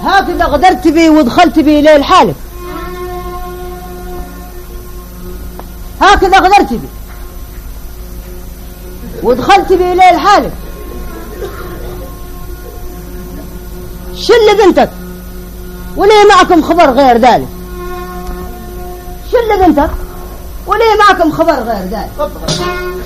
هكذا غدرت بي ودخلت بي إليه لحالك، هكذا غدرت بي ودخلت بي إليه لحالك. شل بنتك وليه معكم خبر غير ذلك؟ شل بنتك وليه معكم خبر غير ذلك؟